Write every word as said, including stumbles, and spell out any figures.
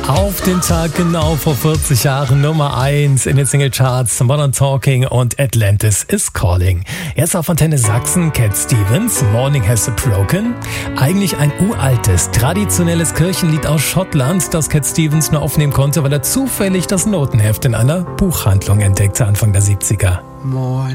Auf den Tag genau vor vierzig Jahren Nummer eins in den Singlecharts Modern Talking und Atlantis is Calling. Jetzt auf Antenne Sachsen Cat Stevens, Morning Has Broken. Eigentlich ein uraltes, traditionelles Kirchenlied aus Schottland, das Cat Stevens nur aufnehmen konnte, weil er zufällig das Notenheft in einer Buchhandlung entdeckte Anfang der siebziger. Morning